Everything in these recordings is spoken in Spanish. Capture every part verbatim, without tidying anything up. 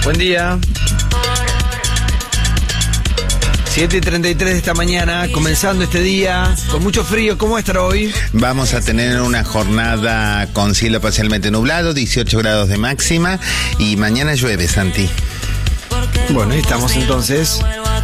Buen día. siete y treinta y tres de esta mañana, comenzando este día con mucho frío. ¿Cómo va a estar hoy? Vamos a tener una jornada con cielo parcialmente nublado, dieciocho grados de máxima, y mañana llueve, Santi. Bueno, ahí estamos entonces.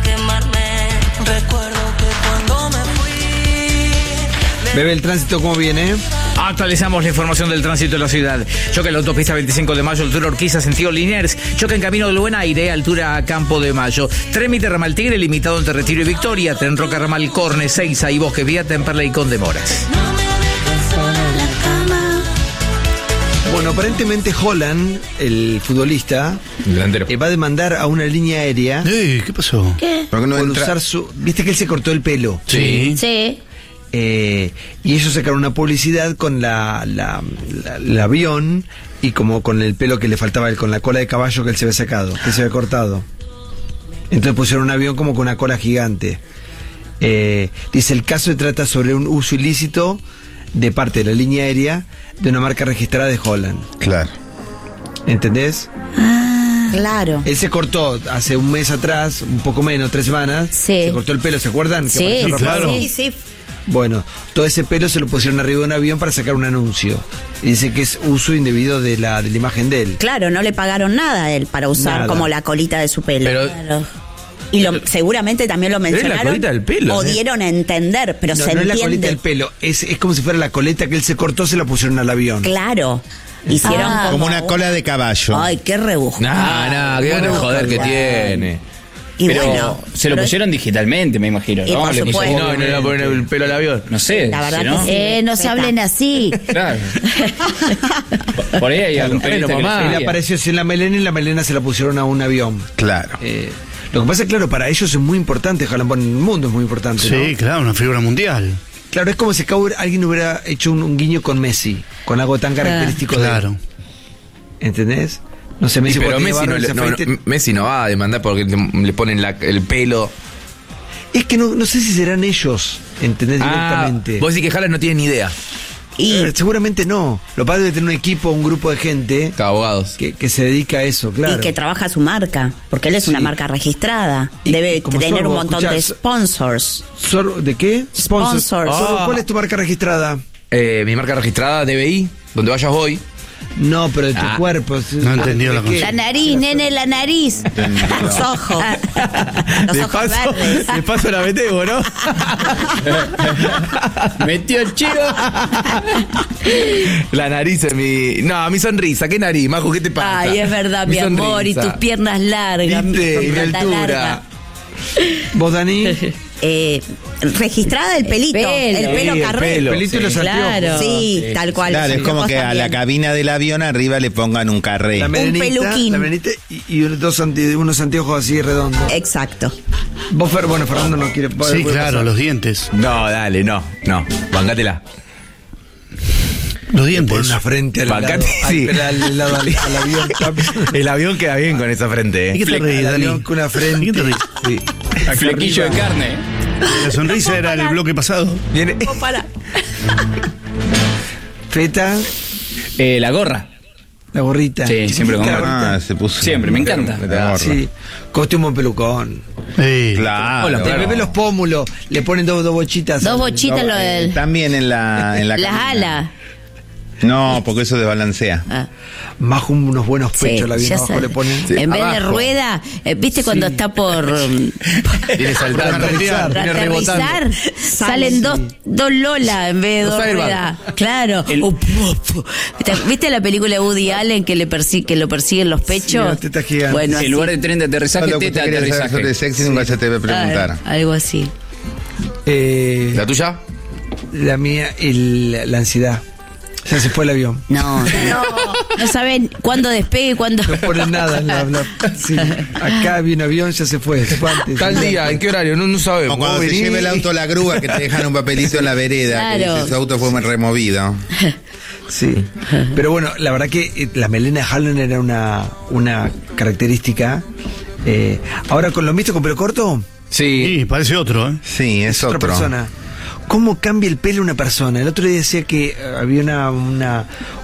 Bebe, el tránsito, ¿cómo viene? Actualizamos la información del tránsito de la ciudad. Choque en la autopista veinticinco de mayo, altura Urquiza, sentido Liniers. Choque en camino del Buen Aire, altura Campo de Mayo. Trámite Ramal Tigre, limitado entre Retiro y Victoria. Tren Roca, Ramal Corne, Seiza y Bosque Vía, Temperley y Condemoras. Bueno, aparentemente Holland, el futbolista, delantero, eh, va a demandar a una línea aérea. Ey, ¿qué pasó? ¿Qué? ¿Por qué no por entra? usar su... ¿Viste que él se cortó el pelo? Sí. Sí. Eh, y ellos sacaron una publicidad con la, la, la- el avión y como con el pelo que le faltaba, con la cola de caballo que él se había sacado, que se había cortado. Entonces pusieron un avión como con una cola gigante. Eh, dice, el caso se trata sobre un uso ilícito de parte de la línea aérea de una marca registrada de Holland. Claro. ¿Entendés? Claro. Él se cortó hace un mes atrás, un poco menos, tres semanas. Sí. Se cortó el pelo, ¿se acuerdan? Que Sí, apareció sí, rapado. claro. sí, sí. Bueno, todo ese pelo se lo pusieron arriba de un avión para sacar un anuncio. Y dice que es uso indebido de la, de la imagen de él. Claro, no le pagaron nada a él para usar Nada. como la colita de su pelo. Pero- Claro. Y lo, seguramente también lo Pero es la mencionaron. colita del pelo, O ¿sí? dieron a entender, pero No, se no es la entiende. colita del pelo, es, es como si fuera la coleta que él se cortó, se la pusieron al avión. Claro. Hicieron Ah. como, Como una cola de caballo. Ay, qué rebuscado. Nah, nah, qué ganas de joder que tiene. Y Pero bueno, se lo pero- pusieron digitalmente, me imagino, Y ¿no? por Le supuesto. pusieron- No, no le va a poner el pelo al avión. no sé. La verdad si ¿no? que sí. Eh, no se Respeta. hablen así. Claro. Por ahí hay algún Bueno, periodista que mamá. lo Él sabía. apareció sin la melena y la melena se la pusieron a un avión. Claro. Eh, lo que pasa es, claro, para ellos es muy importante, Holland, bueno, en el mundo es muy importante, ¿no? Sí, claro, una figura mundial. Claro, es como si acá hubiera- alguien hubiera hecho un, un guiño con Messi, con algo tan característico de Claro. él. ¿Entendés? No sé, Y Messi, pero cuando tiene Messi no, barba, le, se no, afeite- no, Messi no va a demandar porque le, le ponen la- el pelo. Es que no, no sé si serán ellos, ¿entendés? Ah, Directamente. vos decís que Haaland no tiene ni idea. Y Eh, seguramente no. Lo padre debe tener un equipo, un grupo de gente Está abogados. que, que se dedica a eso, claro. Y que trabaja su marca, porque él es Sí. una marca registrada. Y Debe como tener Sorbo, un montón escuchá, de so- sponsors. Sor- ¿De qué? Sponsors. Sorbo, Ah. ¿cuál es tu marca registrada? Eh, mi marca registrada, D B I, donde vayas voy. No, pero de tu Ah. cuerpo. No entendió la ¿De qué? La nariz, nene, la nariz. Los ojos. Los De ojos paso, verdes. de paso la metemos, ¿no? Metió el chivo. La nariz es mi... No, mi sonrisa, ¿qué nariz, Majo? ¿Qué te pasa? Ay, es verdad, mi amor. Y tus piernas largas. ¿Viste? mi Mi pata altura. larga. ¿Vos, Dani? Eh, registrada el pelito. pelo. El pelo Sí, el carré. pelo. El pelito y los Claro. anteojos. Sí, tal cual. Claro, Los es como ojos que a la también. cabina del avión arriba le pongan un carré. La melenita, peluquín. la melenita y, y dos ante- unos anteojos así redondos. Exacto. Vos, Fer, bueno, Fernando no quiere... puede- Sí, puede claro, pasar. los dientes. No, dale, no, no. Bancátela. Los Por dientes. una frente al lado, Bancate, al, sí. al- al lado al, al avión. El avión queda bien con esa frente, ¿Y qué ¿eh? te reís, Al Dani? avión con una frente. ¿Y qué te reís? Sí. Acá Flequillo de arriba. carne. La sonrisa era el bloque pasado. Viene... Feta, Eh, la gorra. la gorrita. Sí, siempre con La gorra. gorrita. Ah, se puso. Siempre, me encanta. La gorra. Sí, costume un pelucón. Sí. Claro. Hola, Te Claro. bebé los pómulos, le ponen dos, dos bochitas. Dos bochitas lo Eh, del. También en la, en la Las cabina. alas. No, porque eso desbalancea. Ah, Más unos buenos sí, pechos, la bien ya abajo sé. le ponen. Sí, En vez de abajo. rueda, eh, ¿viste cuando está por um, Viene saltando. aterrizar, para Viene rebotando. aterrizar? Salen dos, dos Lola en vez de Dos dos airbags. ruedas. Claro. El- Uh, pu, pu. ¿Te- ¿Viste la película de Woody Allen que le persigue, que lo persiguen los pechos? las tetas gigantes. Bueno, En así. lugar de tren de aterrizaje, Lo que teta usted de quería saber sobre aterrizaje. sexy nunca se te debe preguntar. Ah, algo así. Eh, ¿La tuya? la mía, el- la ansiedad. Ya se fue el avión. No, no, no saben cuándo despegue y cuándo. No ponen nada en la, la- sí. Acá vi un avión, ya se fue. Se fue antes. Tal día, ¿en qué horario? No, no sabemos. O cuando Vos se venís- lleva el auto a la grúa que te dejan un papelito en la vereda que Claro. dice su auto fue removido. Sí. Pero bueno, la verdad que eh, la melena de Haaland era una, una característica. Eh, ahora, con lo visto con pelo corto, Sí. Sí, parece otro, ¿eh? Sí, es, otra otro. persona. ¿Cómo cambia el pelo una persona? El otro día decía que eh, había una, una,